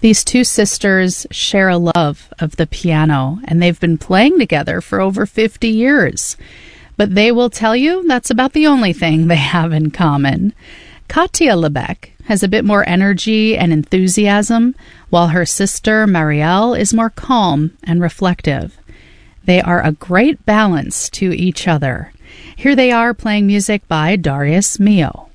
These two sisters share a love of the piano, and they've been playing together for over 50 years. But they will tell you that's about the only thing they have in common. Katia Lebec has a bit more energy and enthusiasm, while her sister Marielle is more calm and reflective. They are a great balance to each other. Here they are playing music by Darius Milhaud.